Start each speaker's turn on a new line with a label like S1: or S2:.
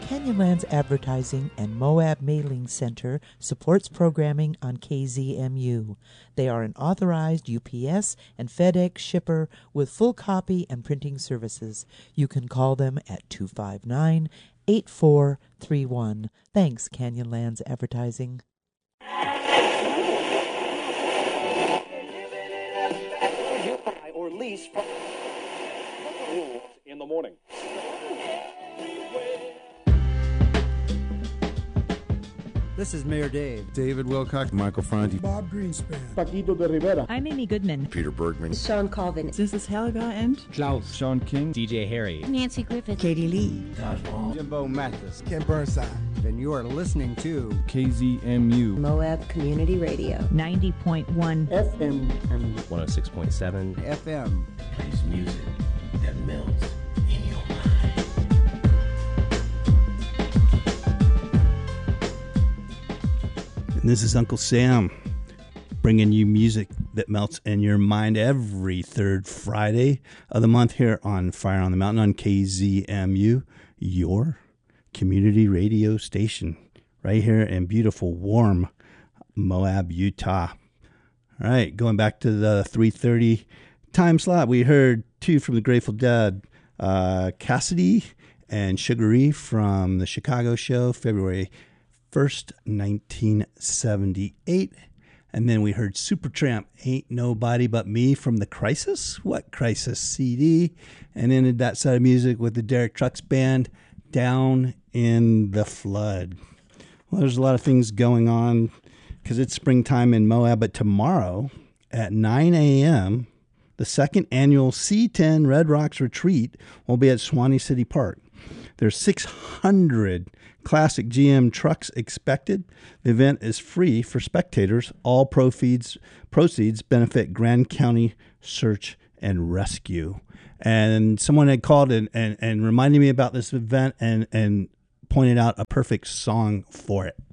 S1: Canyonlands Advertising and Moab Mailing Center supports programming on KZMU. They are an authorized UPS and FedEx shipper with full copy and printing services. You can call them at 259-8431. Thanks, Canyonlands Advertising.
S2: Or lease in the morning.
S3: This is Mayor Dave.
S4: David Wilcock, Michael Franti,
S5: Bob Greenspan,
S2: Paquito de Rivera.
S6: I'm Amy Goodman.
S4: Peter Bergman,
S7: Sean Colvin.
S6: This is Helga and
S8: Klaus, Sean King, DJ Harry,
S7: Nancy Griffith,
S6: Katie Lee,
S3: Jimbo Mathis.
S5: Ken Burnside.
S3: And you are listening to
S8: KZMU,
S7: Moab Community Radio.
S6: 90.1
S2: FM and
S8: 106.7
S3: FM.
S9: Plays music that melts in your mind.
S10: And this is Uncle Sam bringing you music that melts in your mind every third Friday of the month here on Fire on the Mountain on KZMU, your community radio station, right here in beautiful, warm Moab, Utah. All right, going back to the 3:30 time slot, we heard two from the Grateful Dead, Cassidy and Sugar Ray from the Chicago show, February 1st, 1978. And then we heard Supertramp, Ain't Nobody But Me from the Crisis. What Crisis CD? And ended that set of music with the Derek Trucks Band, Down in the Flood. Well, there's a lot of things going on because it's springtime in Moab, but tomorrow at 9 a.m., the second annual C10 Red Rocks Retreat will be at Swanee City Park. There's 600 classic GM trucks expected. The event is free for spectators. All proceeds benefit Grand County Search and Rescue. And someone had called and reminded me about this event and pointed out a perfect song for it.